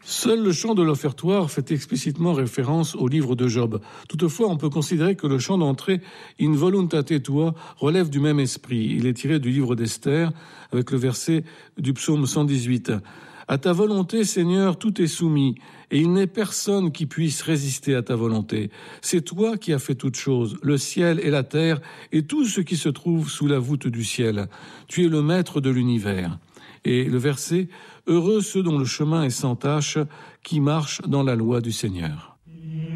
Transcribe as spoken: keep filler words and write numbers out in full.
Seul le chant de l'offertoire fait explicitement référence au livre de Job. Toutefois, on peut considérer que le chant d'entrée In voluntate tua relève du même esprit. Il est tiré du livre d'Esther avec le verset du psaume cent dix-huit. À ta volonté, Seigneur, tout est soumis, et il n'est personne qui puisse résister à ta volonté. C'est toi qui as fait toutes choses, le ciel et la terre, et tout ce qui se trouve sous la voûte du ciel. Tu es le maître de l'univers. Et le verset « Heureux ceux dont le chemin est sans tache, qui marchent dans la loi du Seigneur ».